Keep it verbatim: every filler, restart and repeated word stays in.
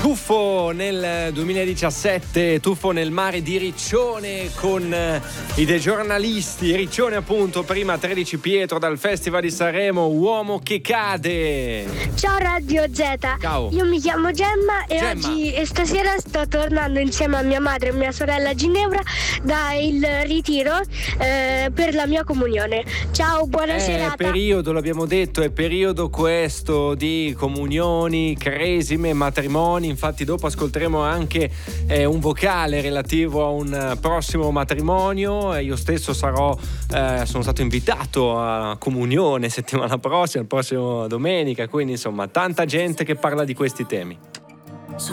Tuffo nel duemiladiciassette, tuffo nel mare di Riccione con i dei giornalisti. Riccione appunto, prima tredici Pietro dal Festival di Sanremo, Uomo che cade. Ciao Radio Z. Ciao. Io mi chiamo Gemma e Gemma. oggi e stasera sto tornando insieme a mia madre e mia sorella Ginevra dal ritiro eh, per la mia comunione. Ciao, buona È serata. periodo, l'abbiamo detto, è periodo questo di comunioni, cresime, matrimoni. Infatti dopo ascolteremo anche eh, un vocale relativo a un prossimo matrimonio. Io stesso sarò, eh, sono stato invitato a comunione settimana prossima, il prossimo domenica, quindi insomma tanta gente che parla di questi temi.